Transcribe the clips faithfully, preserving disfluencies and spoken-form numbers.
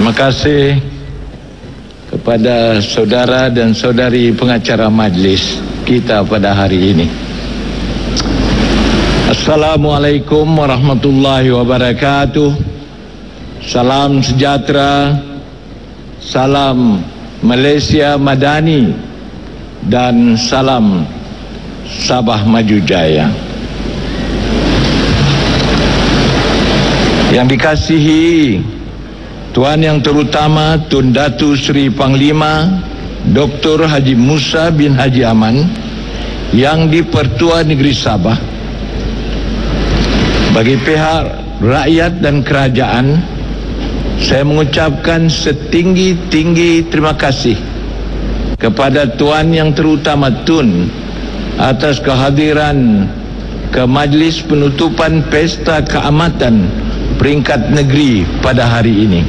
Terima kasih kepada saudara dan saudari pengacara majlis kita pada hari ini. Assalamualaikum warahmatullahi wabarakatuh. Salam sejahtera, salam Malaysia Madani, dan salam Sabah Maju Jaya. Yang dikasihi Tuan Yang Terutama Tun Datu Seri Panglima Doktor Haji Musa bin Haji Aman, Yang di-Pertua Negeri Sabah, bagi pihak rakyat dan kerajaan, saya mengucapkan setinggi-tinggi terima kasih kepada Tuan Yang Terutama Tun atas kehadiran ke majlis penutupan Pesta Keamatan peringkat negeri pada hari ini.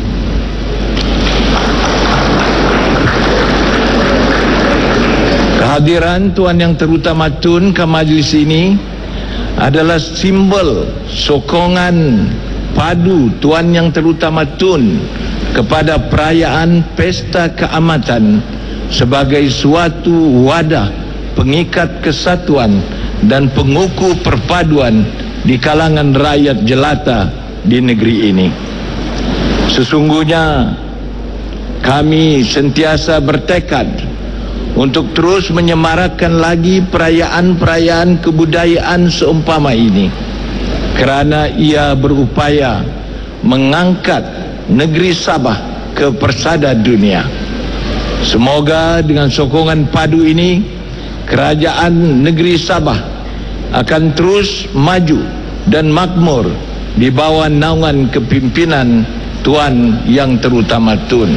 Kehadiran Tuan Yang Terutama Tun ke majlis ini adalah simbol sokongan padu Tuan Yang Terutama Tun kepada perayaan Pesta Keamatan sebagai suatu wadah pengikat kesatuan dan pengukuh perpaduan di kalangan rakyat jelata di negeri ini. Sesungguhnya kami sentiasa bertekad untuk terus menyemarakkan lagi perayaan-perayaan kebudayaan seumpama ini, kerana ia berupaya mengangkat negeri Sabah ke persada dunia. Semoga dengan sokongan padu ini, kerajaan negeri Sabah akan terus maju dan makmur di bawah naungan kepimpinan Tuan Yang Terutama Tun.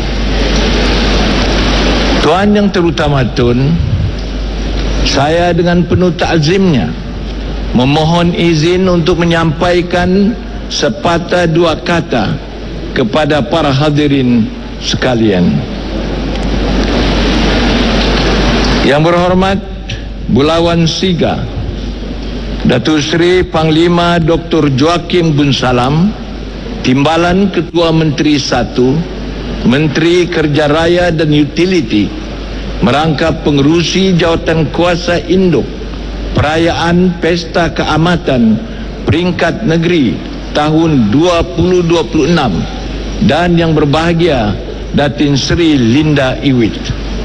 Tuan Yang Terutama Tun, saya dengan penuh takzimnya memohon izin untuk menyampaikan sepatah dua kata kepada para hadirin sekalian. Yang berhormat Bulawan Siga Datuk Seri Panglima Doktor Joakim Bun Salam, Timbalan Ketua Menteri satu, Menteri Kerja Raya dan Utility, merangkap pengerusi jawatan kuasa induk perayaan Pesta Keamatan peringkat negeri tahun dua ribu dua puluh enam, dan yang berbahagia Datin Seri Linda Iwit.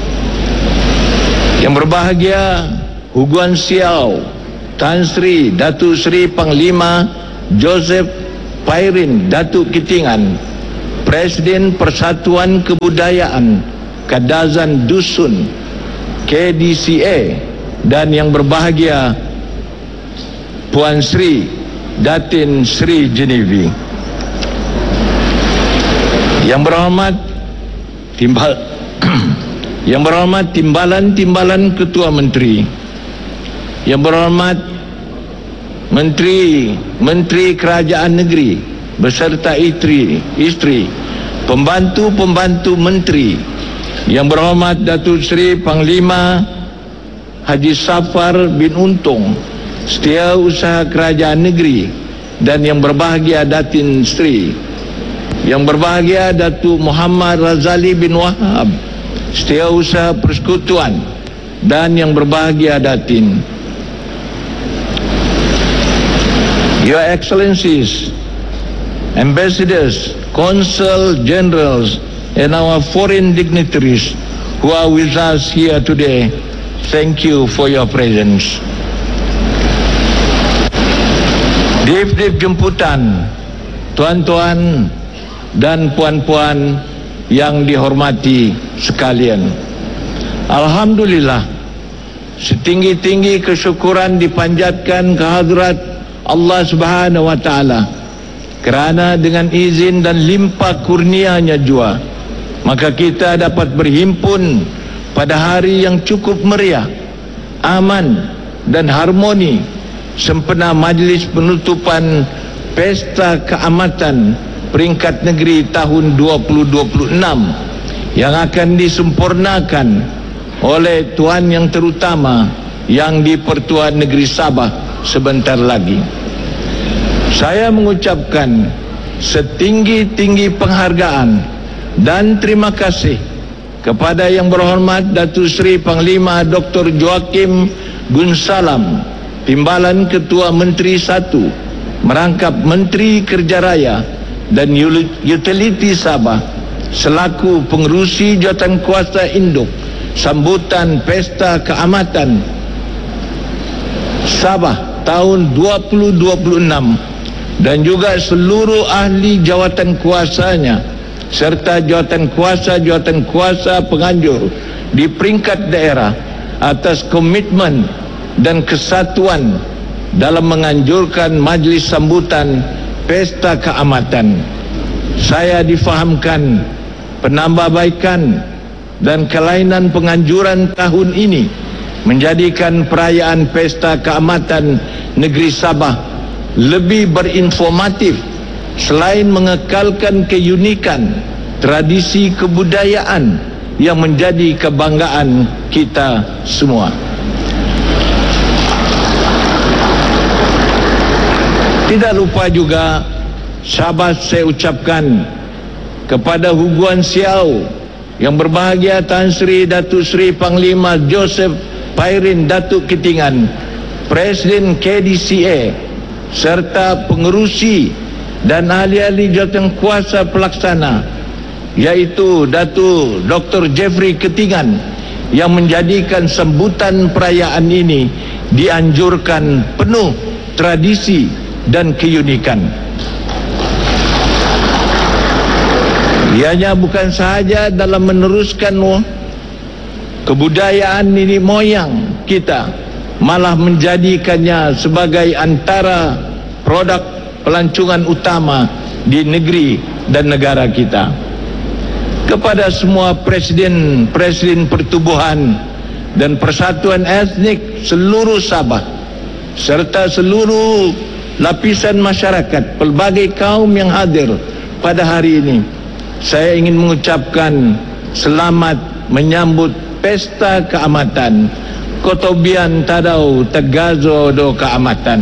Yang berbahagia Huguan Siau Tan Sri Datuk Seri Panglima Joseph Pairin Datuk Kitingan, Presiden Persatuan Kebudayaan Kadazan Dusun K D C A, dan yang berbahagia Puan Sri Datin Sri Genevi. Yang berhormat Timbal Yang berhormat Timbalan-Timbalan Ketua Menteri, yang berhormat Menteri Menteri Kerajaan Negeri beserta isteri, isteri, pembantu-pembantu menteri, yang berhormat Datuk Seri Panglima Haji Safar bin Untung, Setiausaha Kerajaan Negeri, dan yang berbahagia Datin Sri, yang berbahagia Datuk Muhammad Razali bin Wahab, Setiausaha Persekutuan, dan yang berbahagia Datin. Your Excellencies, Ambassadors, Consul Generals, and our foreign dignitaries who are with us here today, thank you for your presence. Deep-deep jemputan, tuan-tuan dan puan-puan yang dihormati sekalian. Alhamdulillah, setinggi-tinggi kesyukuran dipanjatkan kehadrat Allah Subhanahu wa Ta'ala, kerana dengan izin dan limpah kurnianya jua, maka kita dapat berhimpun pada hari yang cukup meriah, aman dan harmoni sempena majlis penutupan Pesta Keamatan peringkat negeri tahun dua ribu dua puluh enam yang akan disempurnakan oleh Tuan Yang Terutama Yang di-Pertua Negeri Sabah sebentar lagi. Saya mengucapkan setinggi-tinggi penghargaan Dan terima kasih kepada Yang Berhormat Datuk Seri Panglima Doktor Joachim Gunsalam, Timbalan Ketua Menteri satu, merangkap Menteri Kerja Raya dan Utility Sabah selaku pengerusi Jawatankuasa Induk sambutan Pesta Keamatan Sabah tahun dua ribu dua puluh enam, dan juga seluruh ahli jawatankuasanya serta jawatankuasa-jawatankuasa penganjur di peringkat daerah atas komitmen dan kesatuan dalam menganjurkan majlis sambutan Pesta Keamatan. Saya difahamkan penambahbaikan dan kelainan penganjuran tahun ini menjadikan perayaan Pesta Keamatan Negeri Sabah lebih berinformatif selain mengekalkan keunikan tradisi kebudayaan yang menjadi kebanggaan kita semua. Tidak lupa juga syabas saya ucapkan kepada Huguan Siau yang berbahagia Tan Sri Datuk Seri Panglima Joseph Pairin Datuk Kitingan, Presiden K D C A, serta pengerusi dan ahli-ahli jawatankuasa pelaksana yaitu Datuk Doktor Jeffrey Kitingan yang menjadikan sambutan perayaan ini dianjurkan penuh tradisi dan keunikan. Ianya bukan sahaja dalam meneruskan kebudayaan nenek moyang kita, malah menjadikannya sebagai antara produk pelancongan utama di negeri dan negara kita. Kepada semua presiden-presiden pertubuhan dan persatuan etnik seluruh Sabah serta seluruh lapisan masyarakat pelbagai kaum yang hadir pada hari ini, saya ingin mengucapkan selamat menyambut Pesta Keamatan. Kotobian tadau tegazo do keamatan.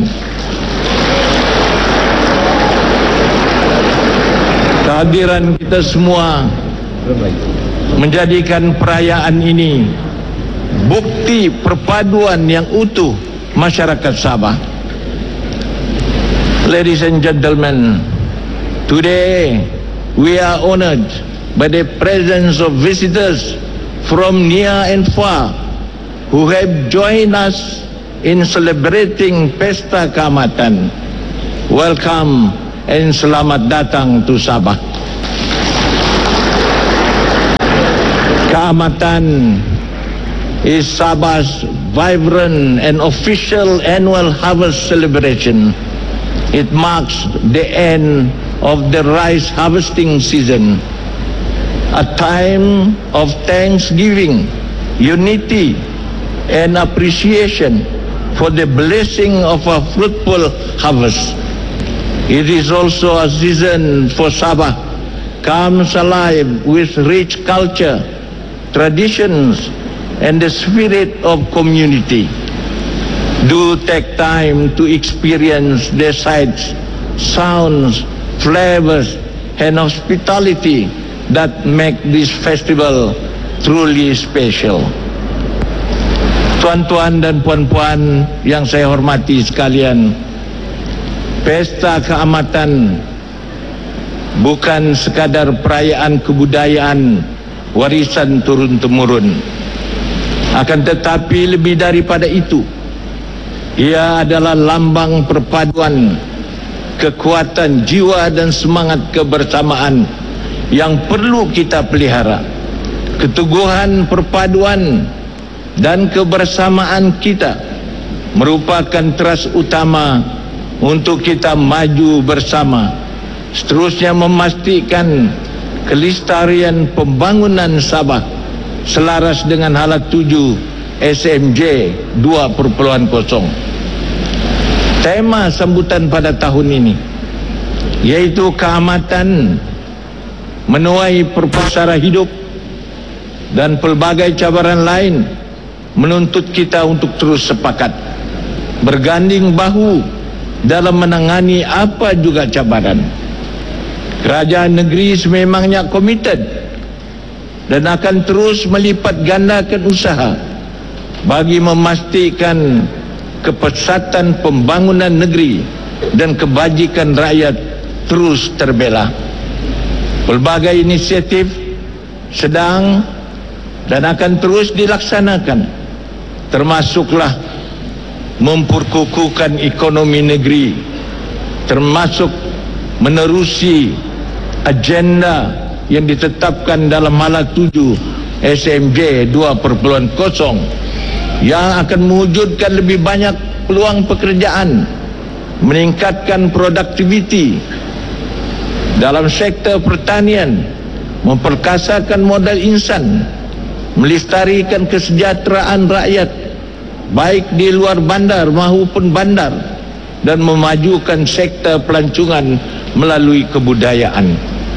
Kehadiran kita semua menjadikan perayaan ini bukti perpaduan yang utuh masyarakat Sabah. Ladies and gentlemen, today we are honored by the presence of visitors from near and far who have joined us in celebrating Pesta Keamatan. Welcome and selamat datang to Sabah. Keamatan is Sabah's vibrant and official annual harvest celebration. It marks the end of the rice harvesting season, a time of thanksgiving, unity, and appreciation for the blessing of a fruitful harvest. It is also a season for Sabah comes alive with rich culture, traditions, and the spirit of community. Do take time to experience the sights, sounds, flavors, and hospitality that make this festival truly special. Tuan-tuan dan puan-puan yang saya hormati sekalian, Pesta Keamatan bukan sekadar perayaan kebudayaan warisan turun-temurun. Akan tetapi lebih daripada itu, ia adalah lambang perpaduan, kekuatan jiwa dan semangat kebersamaan yang perlu kita pelihara. Keteguhan perpaduan dan kebersamaan kita merupakan teras utama untuk kita maju bersama, seterusnya memastikan kelestarian pembangunan Sabah selaras dengan Hala tujuh S M J dua titik kosong. Tema sambutan pada tahun ini yaitu keamatan menuai perpusara hidup, dan pelbagai cabaran lain menuntut kita untuk terus sepakat berganding bahu dalam menangani apa juga cabaran. Kerajaan negeri sememangnya komited dan akan terus melipat gandakan usaha bagi memastikan kepesatan pembangunan negeri dan kebajikan rakyat terus terbela. Pelbagai inisiatif sedang dan akan terus dilaksanakan, termasuklah memperkukuhkan ekonomi negeri, termasuk menerusi agenda yang ditetapkan dalam Malah tujuh S M J dua titik kosong yang akan mewujudkan lebih banyak peluang pekerjaan, meningkatkan produktiviti dalam sektor pertanian, memperkasakan modal insan, melestarikan kesejahteraan rakyat baik di luar bandar maupun bandar, dan memajukan sektor pelancongan melalui kebudayaan.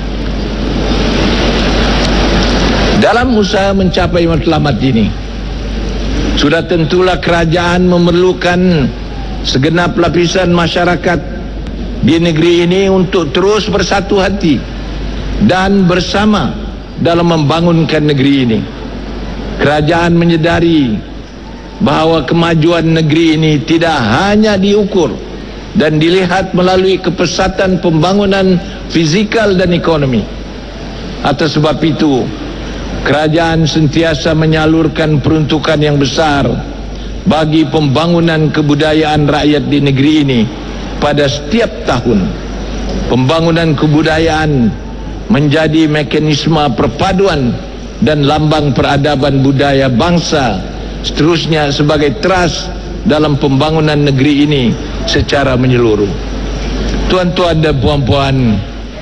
Dalam usaha mencapai matlamat ini, sudah tentulah kerajaan memerlukan segenap lapisan masyarakat di negeri ini untuk terus bersatu hati dan bersama dalam membangunkan negeri ini. Kerajaan menyedari bahawa kemajuan negeri ini tidak hanya diukur dan dilihat melalui kepesatan pembangunan fizikal dan ekonomi. Atas sebab itu, kerajaan sentiasa menyalurkan peruntukan yang besar bagi pembangunan kebudayaan rakyat di negeri ini pada setiap tahun. Pembangunan kebudayaan menjadi mekanisme perpaduan dan lambang peradaban budaya bangsa, seterusnya sebagai teras dalam pembangunan negeri ini secara menyeluruh. Tuan-tuan dan puan-puan,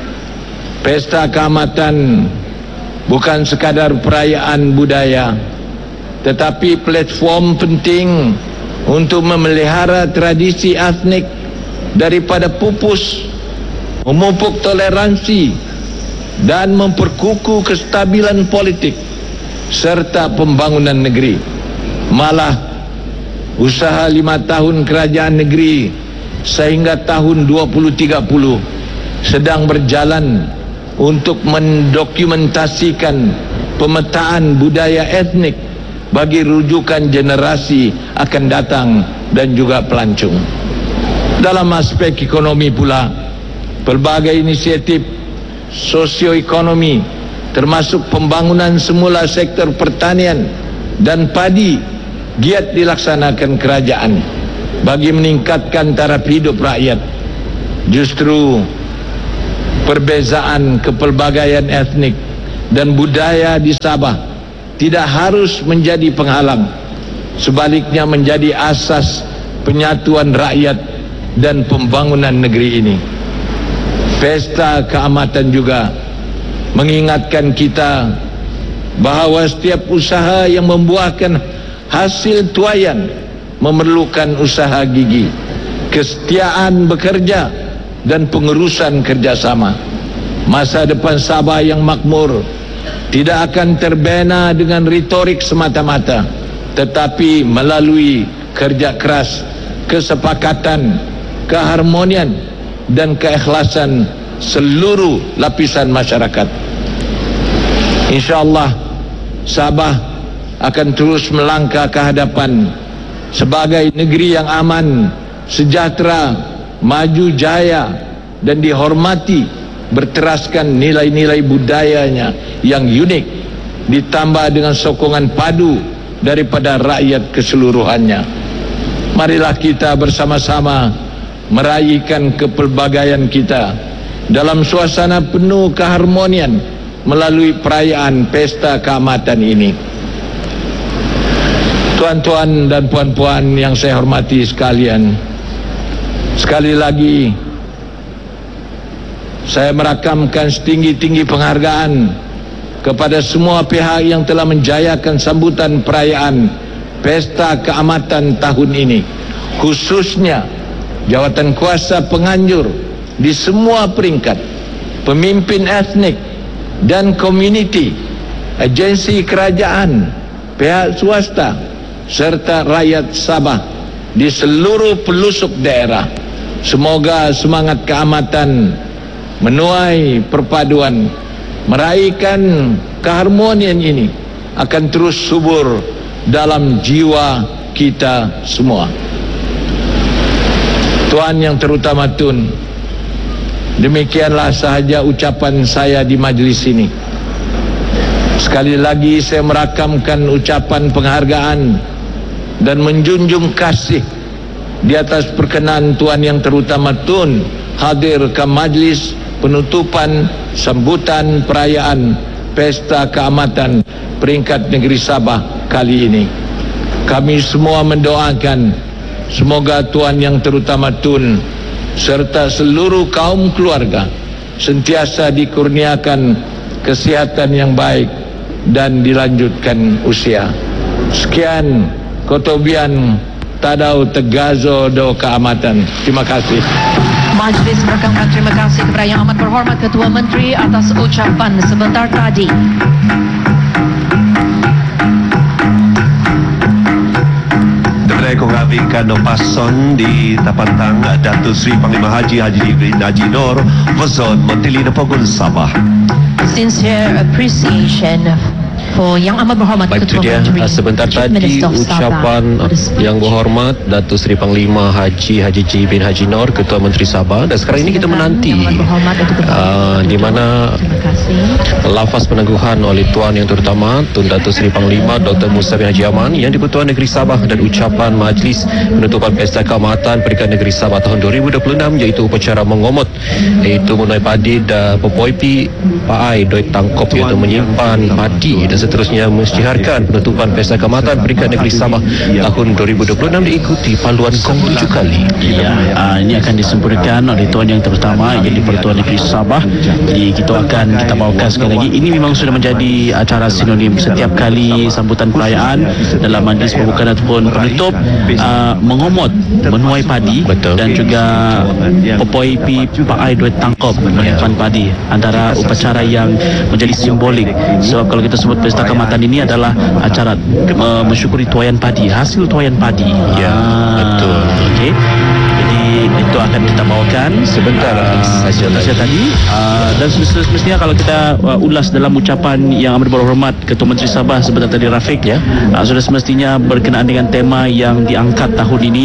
Pesta Keamatan bukan sekadar perayaan budaya, tetapi platform penting untuk memelihara tradisi etnik daripada pupus, memupuk toleransi dan memperkukuh kestabilan politik serta pembangunan negeri. Malah usaha lima tahun kerajaan negeri sehingga tahun dua ribu tiga puluh sedang berjalan untuk mendokumentasikan pemetaan budaya etnik bagi rujukan generasi akan datang dan juga pelancong. Dalam aspek ekonomi pula, pelbagai inisiatif sosioekonomi termasuk pembangunan semula sektor pertanian dan padi giat dilaksanakan kerajaan bagi meningkatkan taraf hidup rakyat. Justru perbezaan kepelbagaian etnik dan budaya di Sabah tidak harus menjadi penghalang, sebaliknya menjadi asas penyatuan rakyat dan pembangunan negeri ini. Pesta Keamatan juga mengingatkan kita bahawa setiap usaha yang membuahkan hasil tuaian memerlukan usaha gigi, kesetiaan bekerja dan pengurusan kerjasama. Masa depan Sabah yang makmur tidak akan terbina dengan retorik semata-mata, tetapi melalui kerja keras, kesepakatan, keharmonian dan keikhlasan seluruh lapisan masyarakat. InsyaAllah Sabah akan terus melangkah ke hadapan sebagai negeri yang aman, sejahtera, maju jaya dan dihormati, berteraskan nilai-nilai budayanya yang unik, ditambah dengan sokongan padu daripada rakyat keseluruhannya. Marilah kita bersama-sama meraihkan kepelbagaian kita dalam suasana penuh keharmonian melalui perayaan Pesta Keamatan ini. Tuan-tuan dan puan-puan yang saya hormati sekalian, sekali lagi saya merakamkan setinggi-tinggi penghargaan kepada semua pihak yang telah menjayakan sambutan perayaan Pesta Keamatan tahun ini, khususnya jawatan kuasa penganjur di semua peringkat, pemimpin etnik dan komuniti, agensi kerajaan, pihak swasta serta rakyat Sabah di seluruh pelosok daerah. Semoga semangat keamatan menuai perpaduan, meraihkan keharmonian ini akan terus subur dalam jiwa kita semua. Tuan Yang Terutama Tun, demikianlah sahaja ucapan saya di majlis ini. Sekali lagi saya merakamkan ucapan penghargaan dan menjunjung kasih di atas perkenan Tuan Yang Terutama Tun hadir ke majlis penutupan sambutan perayaan Pesta Keamatan peringkat negeri Sabah kali ini. Kami semua mendoakan semoga Tuan Yang Terutama Tun serta seluruh kaum keluarga sentiasa dikurniakan kesihatan yang baik dan dilanjutkan usia. Sekian, Kotobian Tadau Tegazo Do Keamatan. Terima kasih. Majlis merakamkan terima kasih kepada Yang Amat Berhormat Ketua Menteri atas ucapan sebentar tadi. Kong Avikan Pason di Tapantang Datuk Seri Panglima Haji Haji Jibril Haji Nur Wazon Menteri Nepogun Sabah. Sincere appreciation for Yang Amat Berhormat Ketua Menteri. Sebentar tadi ucapan Yang Berhormat Datuk Seri Panglima Haji Haji Jibril Haji Nur Ketua Menteri Sabah, dan sekarang ini kita menanti uh, di mana lafaz peneguhan oleh Tuan Yang Terutama Tun Datuk Seri Panglima Doktor Musa bin Haji Aman yang di-Pertuan Negeri Sabah, dan ucapan majlis penutupan Pesta Keamatan Peringkat Negeri Sabah tahun dua ribu dua puluh enam, iaitu upacara mengomot, iaitu menuai padi dan pepoipi paai doi tangkop, iaitu menyimpan padi, dan seterusnya mensytiharkan penutupan Pesta Keamatan Peringkat Negeri Sabah tahun dua ribu dua puluh enam diikuti paluan gong tujuh kali. Ya, uh, ini akan disempurnakan oleh Tuan Yang Terutama yang di-Pertuan Negeri Sabah. Jadi kita akan kita bawakan sekali lagi. Ini memang sudah menjadi acara sinonim setiap kali sambutan perayaan dalam majlis pembukaan ataupun penutup, uh, mengomot, menuai padi. Betul. Dan juga popoi pi paai dua tangkop menyimpan padi, antara upacara yang menjadi simbolik. Sebab kalau kita sebut Pesta Keamatan ini adalah acara uh, mensyukuri tuaian padi, hasil tuaian padi. Ya, ah, betul. Okey. Jadi itu akan kita bawakan sebentar uh, saja tadi, uh, dan semestinya kalau kita uh, ulas dalam ucapan Yang Amat Berhormat Ketua Menteri Sabah sebentar tadi, Rafiq, ya, uh, sudah semestinya berkenaan dengan tema yang diangkat tahun ini,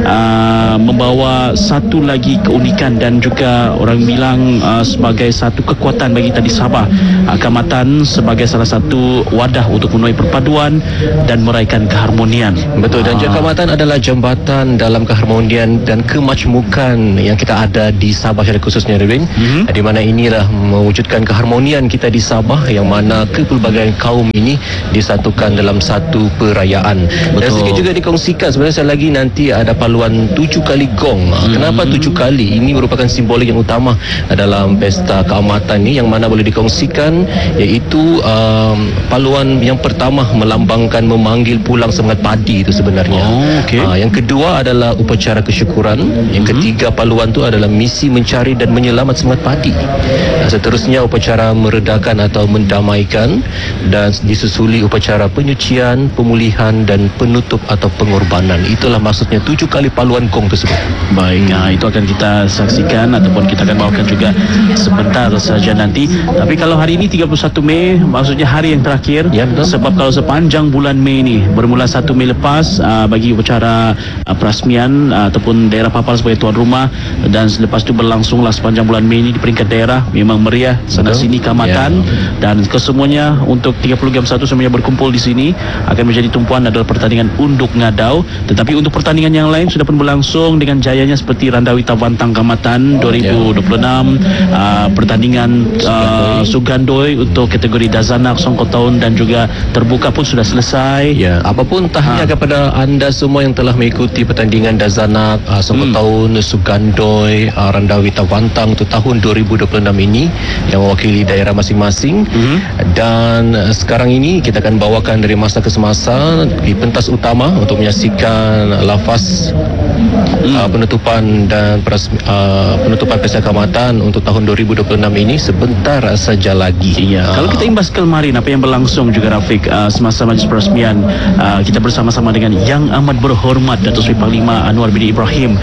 uh, membawa satu lagi keunikan dan juga orang bilang uh, sebagai satu kekuatan bagi tadi Sabah, uh, Keamatan sebagai salah satu wadah untuk menuai perpaduan dan meraihkan keharmonian. Betul, dan juga Keamatan adalah jambatan dalam keharmonian dan kemajmukan yang kita ada di Sabah secara khususnya, Ridwin, mm-hmm. di mana inilah mewujudkan keharmonian kita di Sabah, yang mana kepelbagaian kaum ini disatukan dalam satu perayaan. Betul. Dan sedikit juga dikongsikan, sebenarnya sekali lagi nanti ada paluan tujuh kali gong. Mm-hmm. Kenapa tujuh kali? Ini merupakan simbolik yang utama dalam Pesta Keamatan ini, yang mana boleh dikongsikan, iaitu um, paluan yang pertama melambangkan memanggil pulang semangat padi itu sebenarnya. Oh, okay. uh, yang kedua adalah upacara kesyukuran. Yang ketiga paluan itu adalah misi mencari dan menyelamat semangat padi. Dan seterusnya upacara meredakan atau mendamaikan, dan disusuli upacara penyucian, pemulihan dan penutup atau pengorbanan. Itulah maksudnya tujuh kali paluan gong tersebut. Baik, nah, itu akan kita saksikan ataupun kita akan bawakan juga sebentar saja nanti. Tapi kalau hari ini tiga puluh satu Mei, maksudnya hari yang terakhir, ya, sebab kalau sepanjang bulan Mei ini bermula satu Mei lepas, uh, bagi upacara uh, perasmian uh, ataupun daerah Papal sebagai tuan rumah, dan selepas itu berlangsunglah sepanjang bulan Mei ini di peringkat daerah, memang meriah sana sini keamatan, ya. Dan kesemuanya untuk tiga puluh Gam satu semuanya berkumpul di sini. Akan menjadi tumpuan adalah pertandingan unduk ngadau, tetapi untuk pertandingan yang lain sudah pun berlangsung dengan jayanya, seperti Randawi Tawantang Keamatan dua ribu dua puluh enam, ya. uh, pertandingan uh, Sugandoi untuk kategori Dazanak Songkotaun dan juga terbuka pun sudah selesai. Ya, apapun tahniah ha. kepada anda semua yang telah mengikuti pertandingan Dazanak, uh, Songkotaun, hmm. Sugandoi, uh, Randawi Tawantang untuk tahun dua ribu dua puluh enam ini yang mewakili daerah masing-masing. Hmm. Dan uh, sekarang ini kita akan bawakan dari masa ke semasa di pentas utama untuk menyaksikan lafaz hmm. uh, penutupan dan peras, uh, penutupan Pesta Keamatan untuk tahun dua ribu dua puluh enam ini sebentar saja lagi. Iya. Uh. Kalau kita imbas kemarin apa yang berlangsung juga, Rafiq, uh, semasa majlis peresmian, uh, kita bersama-sama dengan Yang Amat Berhormat Datuk Seri Panglima Anwar bin Ibrahim, hmm.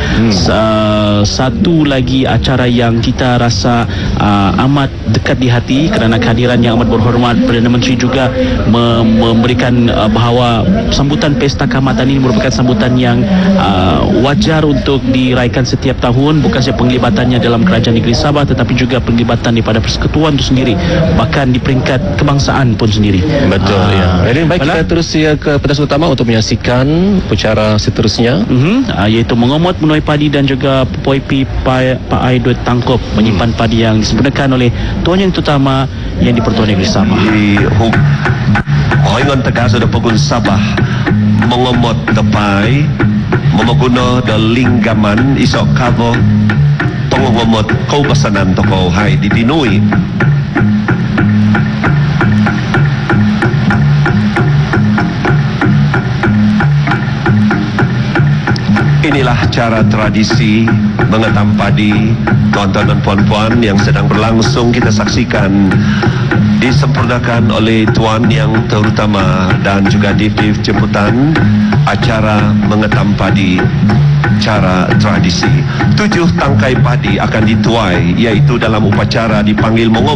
uh, satu lagi acara yang kita rasa uh, amat dekat di hati kerana kehadiran yang amat berhormat Perdana Menteri juga me- memberikan uh, bahawa sambutan Pesta Kaamatan ini merupakan sambutan yang uh, wajar untuk diraihkan setiap tahun, bukan sahaja penglibatannya dalam Kerajaan Negeri Sabah tetapi juga penglibatan daripada persekutuan itu sendiri, bahkan di peringkat kebangsaan pun sendiri. Betul uh, ya. Jadi baik, kita terus ya ke pentas utama untuk menyaksikan upacara seterusnya, uh-huh, uh, iaitu mengomot menuai padi dan juga poipi paai duit tangkup menyimpan hmm. padi yang disempurnakan oleh Tuan Yang Terutama yang di Pertuan Negeri Sabah. Di Hoingon Tegas ada Pegun Sabah mengomot tepai memaguna da linggaman isok kavo pengomot kau pesanan toko hai ditinui. Inilah cara tradisi mengetam padi, tuan-tuan dan puan-puan, yang sedang berlangsung kita saksikan disempurnakan oleh Tuan Yang Terutama dan juga Div-Div jemputan acara mengetam padi cara tradisi. Tujuh tangkai padi akan dituai, iaitu dalam upacara dipanggil mengomot